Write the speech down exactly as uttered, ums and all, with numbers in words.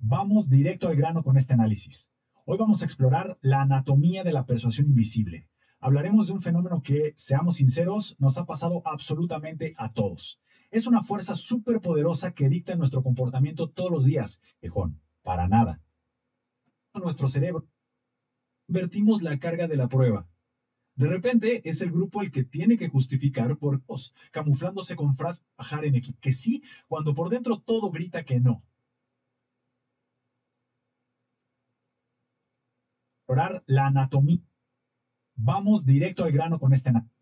Vamos directo al grano con este análisis. Hoy vamos a explorar la anatomía de la persuasión invisible. Hablaremos de un fenómeno que, seamos sinceros, nos ha pasado absolutamente a todos. Es una fuerza súper poderosa que dicta nuestro comportamiento todos los días. Quejón, para nada. Nuestro cerebro, invertimos la carga de la prueba. De repente es el grupo el que tiene que justificar por dos, camuflándose con frases bajar en equipo que sí, cuando por dentro todo grita que no. Explorar la anatomía. Vamos directo al grano con este análisis.